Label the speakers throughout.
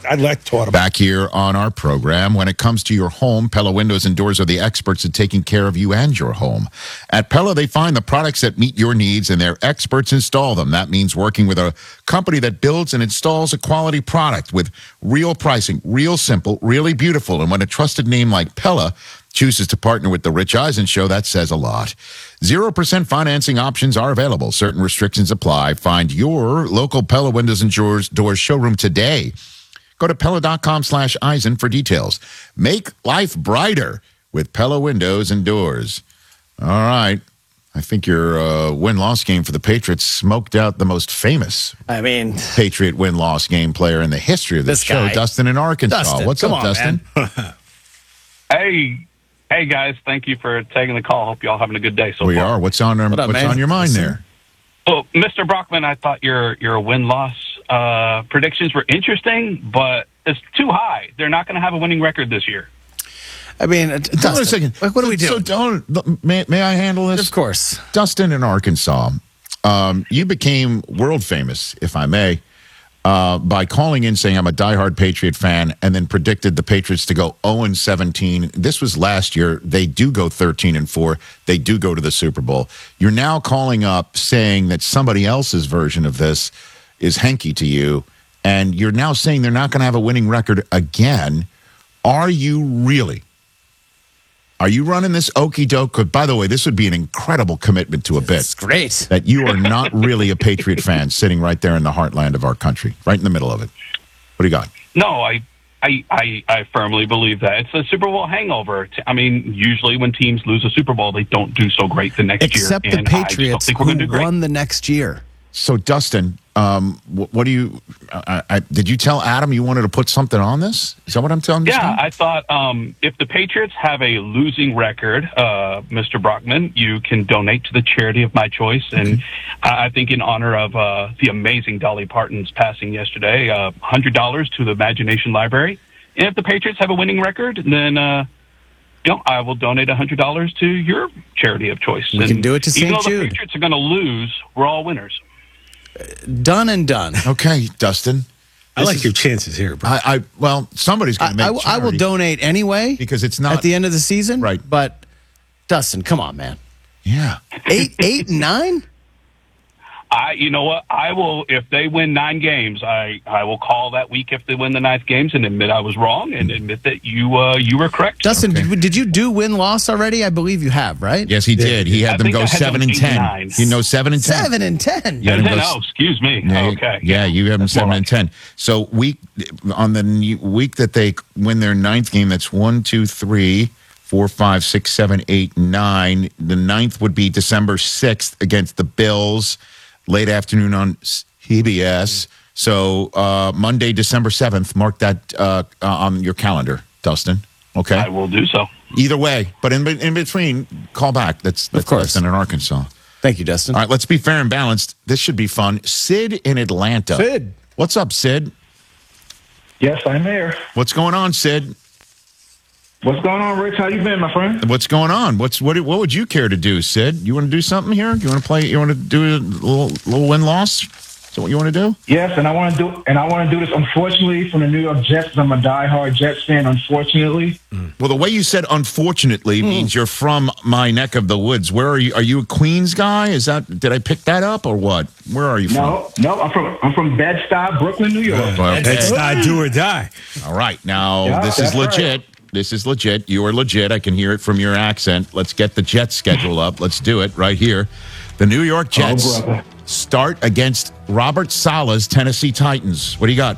Speaker 1: like taught him.
Speaker 2: Back here on our program, when it comes to your home, Pella Windows and Doors are the experts at taking care of you and your home. At Pella, they find the products that meet your needs, and their experts install them. That means working with a company that builds and installs a quality product with real pricing, real simple, really beautiful. And when a trusted name like Pella chooses to partner with The Rich Eisen Show, that says a lot. 0% financing options are available. Certain restrictions apply. Find your local Pella Windows and Doors showroom today. Go to Pella.com/Eisen for details. Make life brighter with Pella Windows and Doors. All right. I think your win-loss game for the Patriots smoked out the most famous Patriot win-loss game player in the history of this show, Dustin in Arkansas.
Speaker 3: Dustin,
Speaker 2: What's up, Dustin?
Speaker 4: Hey, guys. Thank you for taking the call. Hope you all having a good day so
Speaker 2: We
Speaker 4: far.
Speaker 2: are. What's on your mind there?
Speaker 4: Well, Mr. Brockman, I thought your win-loss predictions were interesting, but it's too high. They're not going to have a winning record this year.
Speaker 3: I mean,
Speaker 2: Dustin, hold on a second.
Speaker 3: What do we do?
Speaker 2: So may I handle this?
Speaker 3: Of course.
Speaker 2: Dustin in Arkansas, you became world famous, if I may, by calling in saying I'm a diehard Patriot fan, and then predicted the Patriots to go 0-17. This was last year. They do go 13-4. They do go to the Super Bowl. You're now calling up saying that somebody else's version of this is hanky to you, and you're now saying they're not going to have a winning record again. Are you really? Are you running this okey doke? By the way, this would be an incredible commitment to a bit.
Speaker 3: It's great.
Speaker 2: That you are not really a Patriot fan sitting right there in the heartland of our country, right in the middle of it. What do you got?
Speaker 4: No, I firmly believe that. It's a Super Bowl hangover. I mean, usually when teams lose a Super Bowl, they don't do so great the next year.
Speaker 3: Except the Patriots, who won the next year.
Speaker 2: So, Dustin, what do you? Did you tell Adam you wanted to put something on this? Is that what I'm telling you?
Speaker 4: Yeah, I thought if the Patriots have a losing record, Mr. Brockman, you can donate to the charity of my choice. And I think in honor of the amazing Dolly Parton's passing yesterday, $100 to the Imagination Library. And if the Patriots have a winning record, then I will donate $100 to your charity of choice.
Speaker 3: We can do it to St.
Speaker 4: Even though
Speaker 3: Jude.
Speaker 4: the Patriots are going to lose, we're all winners.
Speaker 3: Done and done.
Speaker 2: Okay, Dustin.
Speaker 1: I like your chances here, bro.
Speaker 2: Well, somebody's going to make
Speaker 3: I will donate anyway
Speaker 2: because it's not
Speaker 3: at the end of the season.
Speaker 2: Right.
Speaker 3: But Dustin, come on, man.
Speaker 2: Yeah.
Speaker 3: 8 and 9?
Speaker 4: You know what? I will, if they win 9 games, I will call that week if they win the 9th games and admit I was wrong and admit that you were correct.
Speaker 3: Dustin, did you do win-loss already? I believe you have, right?
Speaker 2: Yes, he did. He had them go 7-10. You know, 7-10.
Speaker 3: 7-10.
Speaker 4: No, excuse me.
Speaker 2: Yeah,
Speaker 4: okay.
Speaker 2: Yeah, you have them 7-10. So on the week that they win their 9th game, that's 1, 2, 3, 4, 5, 6, 7, 8, 9. The 9th would be December 6th against the Bills. Late afternoon on CBS. So Monday, December 7th, mark that on your calendar, Dustin. Okay?
Speaker 4: I will do so.
Speaker 2: Either way. But in between, call back. That's
Speaker 3: of course.
Speaker 2: Dustin in Arkansas.
Speaker 3: Thank you, Dustin.
Speaker 2: All right, let's be fair and balanced. This should be fun. Sid in Atlanta.
Speaker 1: Sid.
Speaker 2: What's up, Sid?
Speaker 5: Yes, I'm here.
Speaker 2: What's going on, Sid?
Speaker 5: What's going on, Rich? How you been, my friend?
Speaker 2: What's going on? What would you care to do, Sid? You want to do something here? You want to play? You want to do a little win-loss? Is that what you want to do?
Speaker 5: Yes, and I want to do this. Unfortunately, from the New York Jets, I'm a diehard Jets fan. Unfortunately.
Speaker 2: Well, the way you said "unfortunately" means you're from my neck of the woods. Where are you? Are you a Queens guy? Is that? Did I pick that up or what? Where are you from?
Speaker 5: No. I'm from Bed-Stuy, Brooklyn, New York.
Speaker 2: Okay.
Speaker 1: Bed-Stuy, do or die.
Speaker 2: All right, now
Speaker 5: Yeah,
Speaker 2: this is
Speaker 5: that's
Speaker 2: legit.
Speaker 5: right.
Speaker 2: This is legit. You are legit. I can hear it from your accent. Let's get the Jets schedule up. Let's do it right here. The New York Jets start against Robert Saleh's Tennessee Titans. What do you got?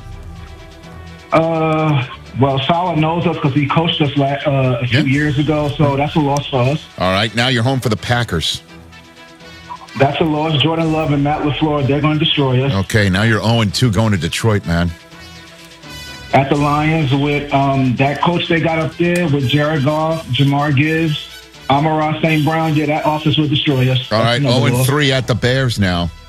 Speaker 5: Well, Saleh knows us because he coached us a few years ago, so that's a loss for us.
Speaker 2: All right, now you're home for the Packers.
Speaker 5: That's a loss. Jordan Love and Matt LaFleur, they're going to destroy us.
Speaker 2: Okay, now you're 0-2 going to Detroit, man.
Speaker 5: At the Lions with that coach they got up there with Jared Goff, Jamar Gibbs, Amon-Ra St. Brown. Yeah, that offense will destroy us.
Speaker 2: All right, 0-3 at the Bears now.